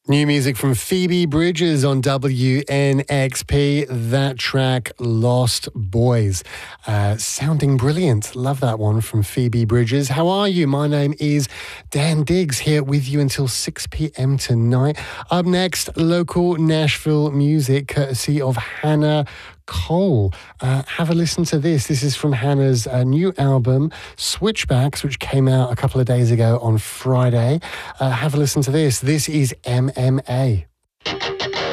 New music from Phoebe Bridgers on WNXP. That track, Lost Boys. Sounding brilliant. Love that one from Phoebe Bridgers. How are you? My name is Dan Diggs, here with you until 6 p.m. tonight. Up next, local Nashville music, courtesy of Hannah Cole. Have a listen to this. This is from Hannah's new album, Switchbacks, which came out a couple of days ago on Friday. Have a listen to this. This is MMA.